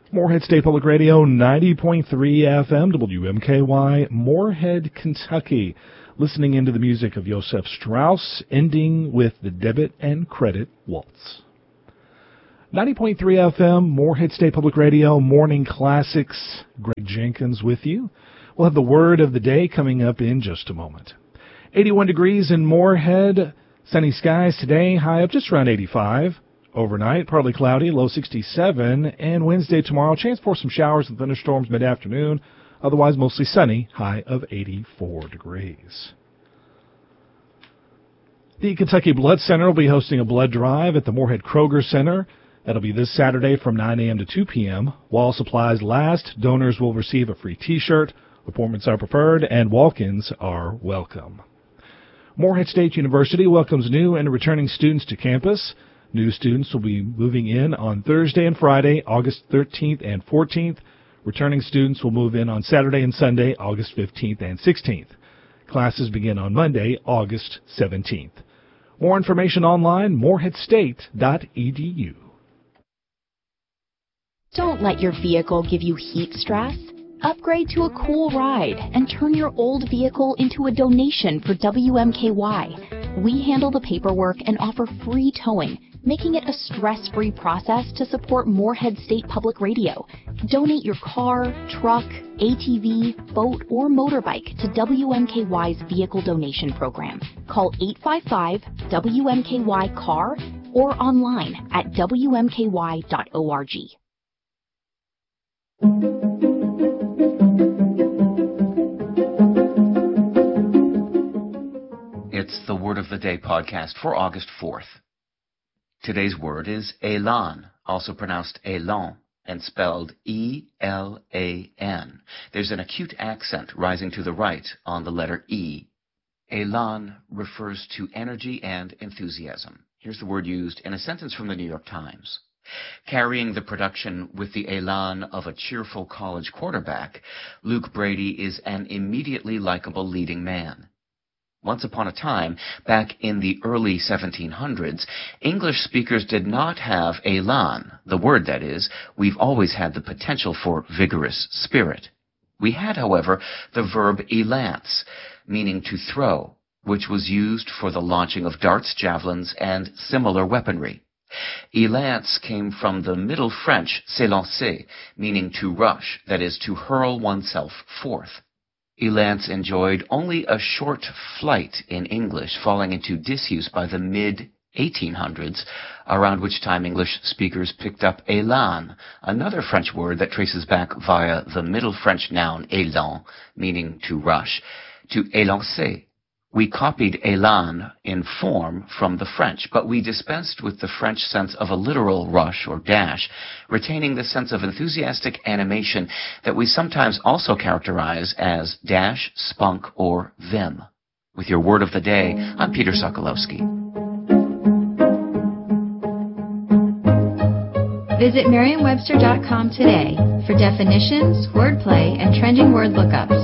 Morehead State Public Radio, 90.3 FM, WMKY, Morehead, Kentucky. Listening into the music of Joseph Strauss, ending with the Debit and Credit Waltz. 90.3 FM, Morehead State Public Radio, Morning Classics. Greg Jenkins with you. We'll have the word of the day coming up in just a moment. 81 degrees in Morehead. Sunny skies today, high up just around 85. Overnight, partly cloudy, low 67. And Wednesday tomorrow, chance for some showers and thunderstorms mid-afternoon. Otherwise, mostly sunny, high of 84 degrees. The Kentucky Blood Center will be hosting a blood drive at the Morehead Kroger Center. That'll be this Saturday from 9 a.m. to 2 p.m. While supplies last, donors will receive a free T-shirt. Appointments are preferred, and walk-ins are welcome. Morehead State University welcomes new and returning students to campus. New students will be moving in on Thursday and Friday, August 13th and 14th. Returning students will move in on Saturday and Sunday, August 15th and 16th. Classes begin on Monday, August 17th. More information online, moreheadstate.edu. Don't let your vehicle give you heat stress. Upgrade to a cool ride and turn your old vehicle into a donation for WMKY. We handle the paperwork and offer free towing, making it a stress-free process to support Morehead State Public Radio. Donate your car, truck, ATV, boat, or motorbike to WMKY's Vehicle Donation Program. Call 855-WMKY-CAR or online at WMKY.org. It's the Word of the Day podcast for August 4th. Today's word is élan, also pronounced élan, and spelled E-L-A-N. There's an acute accent rising to the right on the letter E. Élan refers to energy and enthusiasm. Here's the word used in a sentence from the New York Times. Carrying the production with the élan of a cheerful college quarterback, Luke Brady is an immediately likable leading man. Once upon a time, back in the early 1700s, English speakers did not have élan, the word that is. We've always had the potential for vigorous spirit. We had, however, the verb élance, meaning to throw, which was used for the launching of darts, javelins, and similar weaponry. Élance came from the Middle French s'élancer, meaning to rush, that is, to hurl oneself forth. Élance enjoyed only a short flight in English, falling into disuse by the mid-1800s, around which time English speakers picked up élan, another French word that traces back via the Middle French noun élan, meaning to rush, to élancer. We copied élan in form from the French, but we dispensed with the French sense of a literal rush or dash, retaining the sense of enthusiastic animation that we sometimes also characterize as dash, spunk, or vim. With your word of the day, I'm Peter Sokolowski. Visit Merriam-Webster.com today for definitions, wordplay, and trending word lookups.